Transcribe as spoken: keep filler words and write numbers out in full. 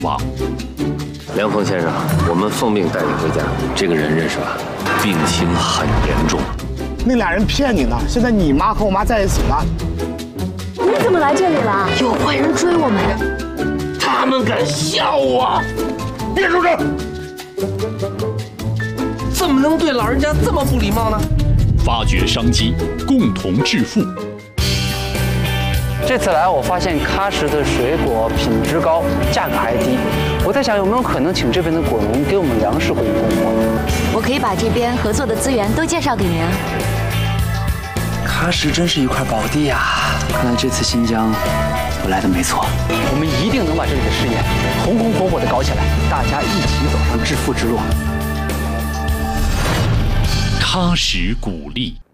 亡。 梁峰先生，我们奉命带你回家。这个人认识吧？病情很严重。 那俩人骗你呢，现在你妈和我妈在一起了。 你怎么来这里了？有坏人追我们。 他们敢笑我！别出声！ 怎么能对老人家这么不礼貌呢？ 发掘商机，共同致富。 这次来，我发现喀什的水果品质高，价格还低。我在想，有没有可能请这边的果农给我们粮食回去供货？ 我可以把这边合作的资源都介绍给您啊。 喀什真是一块宝地呀！看来这次新疆我来的没错，我们一定能把这里的事业红红火火的搞起来，大家一起走上致富之路。 喀什鼓励。